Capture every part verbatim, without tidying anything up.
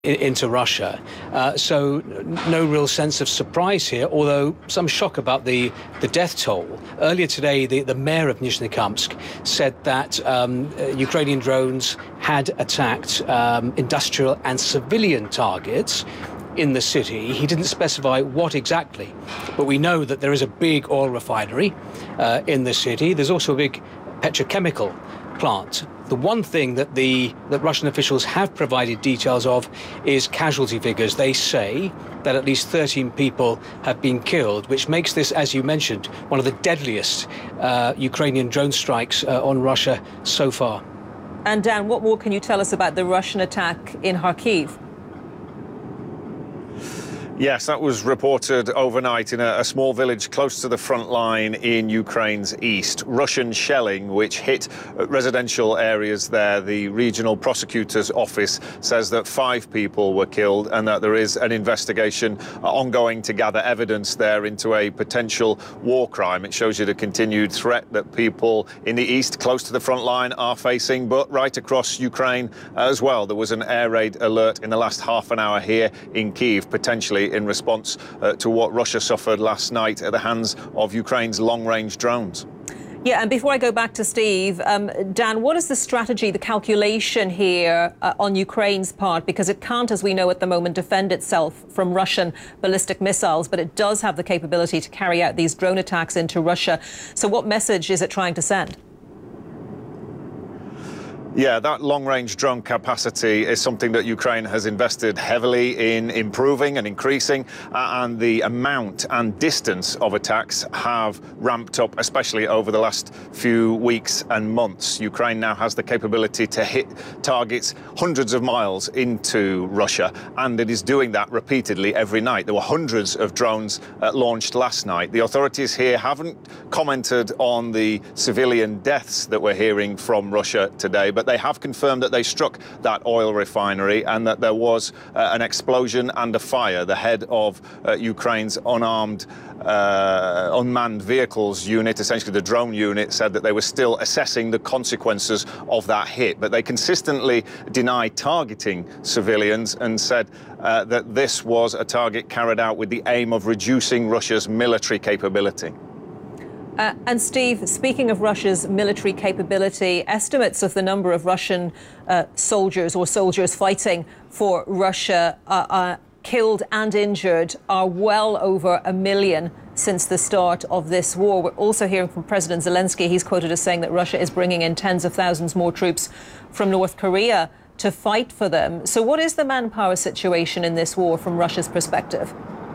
into Russia. Uh, so no real sense of surprise here, although some shock about the, the death toll. Earlier today, the, the mayor of Nizhnekamsk said that um, uh, Ukrainian drones had attacked um, industrial and civilian targets in the city. He didn't specify what exactly, but we know that there is a big oil refinery uh, in the city. There's also a big petrochemical plant. The one thing that the that Russian officials have provided details of is casualty figures. They say that at least thirteen people have been killed, which makes this, as you mentioned, one of the deadliest uh, Ukrainian drone strikes uh, on Russia so far. And Dan, what more can you tell us about the Russian attack in Kharkiv? Yes, that was reported overnight in a, a small village close to the front line in Ukraine's east. Russian shelling, which hit residential areas there. The regional prosecutor's office says that five people were killed and that there is an investigation ongoing to gather evidence there into a potential war crime. It shows you the continued threat that people in the east, close to the front line, are facing, but right across Ukraine as well. There was an air raid alert in the last half an hour here in Kyiv, potentially in response uh, to what Russia suffered last night at the hands of Ukraine's long-range drones. Yeah, and before I go back to Steve, um, Dan, what is the strategy, the calculation here uh, on Ukraine's part? Because it can't, as we know at the moment, defend itself from Russian ballistic missiles, but it does have the capability to carry out these drone attacks into Russia. So what message is it trying to send? Yeah, that long-range drone capacity is something that Ukraine has invested heavily in improving and increasing, uh, and the amount and distance of attacks have ramped up, especially over the last few weeks and months. Ukraine now has the capability to hit targets hundreds of miles into Russia, and it is doing that repeatedly every night. There were hundreds of drones uh, launched last night. The authorities here haven't commented on the civilian deaths that we're hearing from Russia today, but But they have confirmed that they struck that oil refinery and that there was uh, an explosion and a fire. The head of uh, Ukraine's unarmed, uh, unmanned vehicles unit, essentially the drone unit, said that they were still assessing the consequences of that hit. But they consistently denied targeting civilians and said uh, that this was a target carried out with the aim of reducing Russia's military capability. Uh, and Steve, speaking of Russia's military capability, estimates of the number of Russian uh, soldiers or soldiers fighting for Russia uh, uh, killed and injured are well over a million since the start of this war. We're also hearing from President Zelensky. He's quoted as saying that Russia is bringing in tens of thousands more troops from North Korea to fight for them. So what is the manpower situation in this war from Russia's perspective?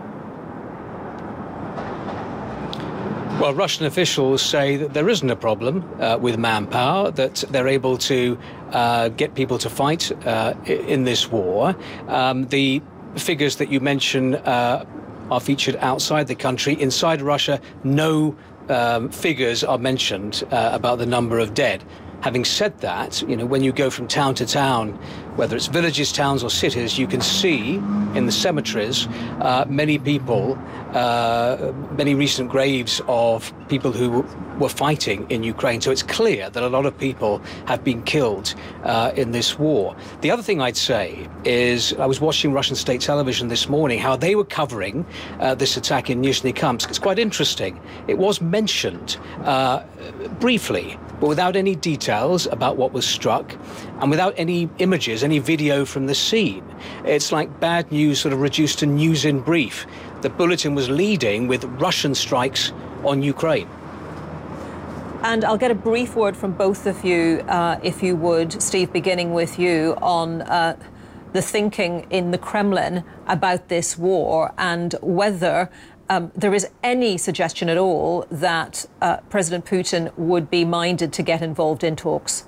Well, Russian officials say that there isn't a problem uh, with manpower, that they're able to uh, get people to fight uh, in this war. Um, the figures that you mention uh, are featured outside the country. Inside Russia, no um, figures are mentioned uh, about the number of dead. Having said that, you know, when you go from town to town, whether it's villages, towns or cities, you can see in the cemeteries uh, many people, uh, many recent graves of people who were fighting in Ukraine. So it's clear that a lot of people have been killed uh, in this war. The other thing I'd say is I was watching Russian state television this morning, how they were covering uh, this attack in Nizhnekamsk. It's quite interesting. It was mentioned uh, briefly, but without any details about what was struck and without any images, any video from the scene. It's like bad news sort of reduced to news in brief. The bulletin was leading with Russian strikes on Ukraine. And I'll get a brief word from both of you, uh, if you would, Steve, beginning with you, on uh, the thinking in the Kremlin about this war and whether Um, there is any suggestion at all that uh, President Putin would be minded to get involved in talks?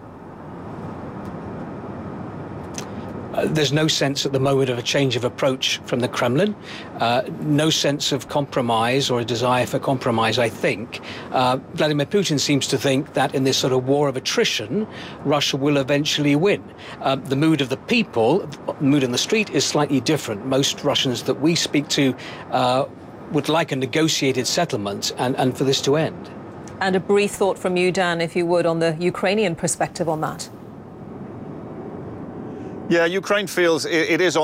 Uh, there's no sense at the moment of a change of approach from the Kremlin, uh, no sense of compromise or a desire for compromise, I think. Uh, Vladimir Putin seems to think that in this sort of war of attrition, Russia will eventually win. Uh, the mood of the people, the mood in the street is slightly different. Most Russians that we speak to uh, would like a negotiated settlement and, and for this to end. And a brief thought from you, Dan, if you would, on the Ukrainian perspective on that. Yeah, Ukraine feels it, it is